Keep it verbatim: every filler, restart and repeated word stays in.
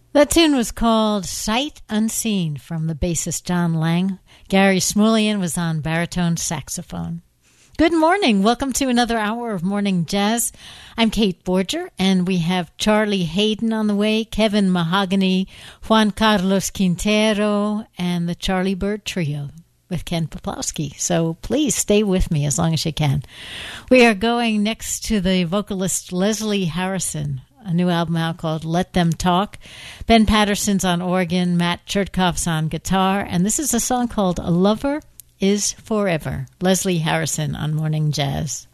That tune was called Sight Unseen from the bassist John Lang. Gary Smulian was on baritone saxophone. Good morning. Welcome to another hour of Morning Jazz. I'm Kate Borger, and we have Charlie Hayden on the way, Kevin Mahogany, Juan Carlos Quintero, and the Charlie Bird Trio with Ken Poplowski. So please stay with me as long as you can. We are going next to the vocalist Leslie Harrison, a new album out called Let Them Talk. Ben Patterson's on organ, Matt Chertkoff's on guitar, and this is a song called A Lover Is Forever. Leslie Harrison on Morning Jazz.